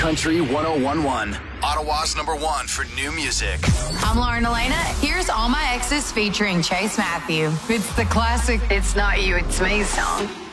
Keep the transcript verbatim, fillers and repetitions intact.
Country one oh one point one. Ottawa's number one for new music. I'm Lauren Elena. Here's All My Exes featuring Chase Matthew. It's the classic It's Not You, It's Me song.